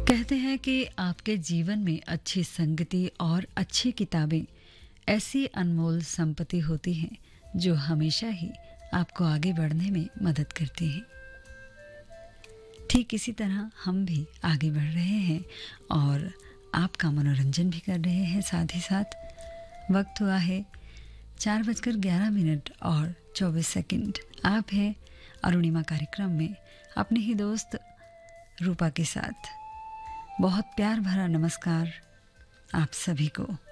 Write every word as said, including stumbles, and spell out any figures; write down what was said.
कहते हैं कि आपके जीवन में अच्छी संगति और अच्छी किताबें ऐसी अनमोल संपत्ति होती हैं जो हमेशा ही आपको आगे बढ़ने में मदद करती हैं। ठीक इसी तरह हम भी आगे बढ़ रहे हैं और आपका मनोरंजन भी कर रहे हैं। साथ ही साथ वक्त हुआ है चार बजकर ग्यारह मिनट और चौबीस सेकंड। आप हैं अरुणिमा कार्यक्रम में अपने ही दोस्त रूपा के साथ। बहुत प्यार भरा नमस्कार आप सभी को।